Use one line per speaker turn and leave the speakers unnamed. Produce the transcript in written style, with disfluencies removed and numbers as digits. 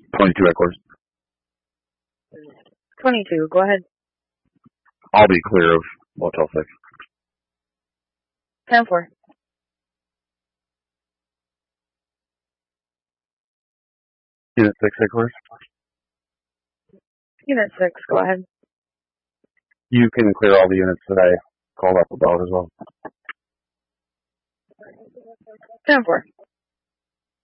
22 headquarters.
22, go ahead.
I'll be clear of Motel 6.
10-4.
Unit 6 headquarters.
Unit 6, go ahead.
You can clear all the units that I called up about as well.
10-4.